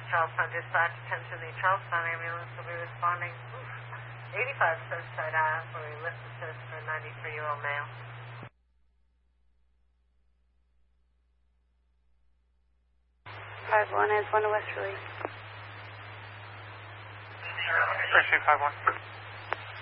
Charlestown Dispatch. Attention, the Charlestown ambulance will be responding. 85 Surfside Ave, where we lift the search for a 93-year-old male. 5-1 is 1 to Westerly. Pursuit 5-1.